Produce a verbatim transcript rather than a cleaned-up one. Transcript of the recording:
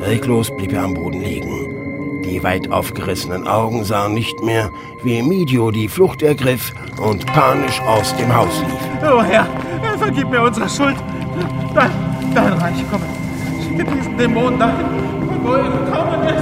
Reglos blieb er am Boden liegen. Die weit aufgerissenen Augen sahen nicht mehr, wie Emidio die Flucht ergriff und panisch aus dem Haus lief. Oh Herr, vergib mir unsere Schuld. Dein, dein Reich komme. Schicke diesen Dämonen dahin, von wo er gekommen ist.